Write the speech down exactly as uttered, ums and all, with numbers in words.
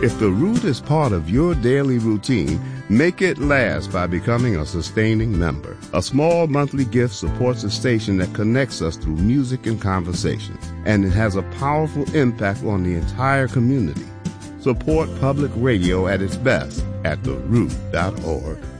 If The Root is part of your daily routine, make it last by becoming a sustaining member. A small monthly gift supports a station that connects us through music and conversations, and it has a powerful impact on the entire community. Support public radio at its best at the root dot org.